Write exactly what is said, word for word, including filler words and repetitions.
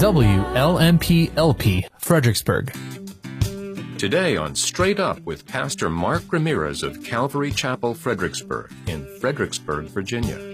W L M P L P, Fredericksburg. Today on Straight Up with Pastor Mark Ramirez of Calvary Chapel, Fredericksburg, in Fredericksburg, Virginia.